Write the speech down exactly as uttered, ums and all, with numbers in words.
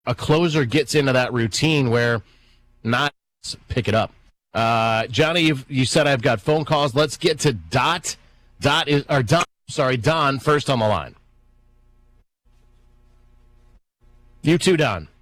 a closer gets into that routine where not pick it up. Uh, Johnny, you've, you said I've got phone calls. Let's get to Dot. Dot is or Don. Sorry, Don. First on the line. You too, Don.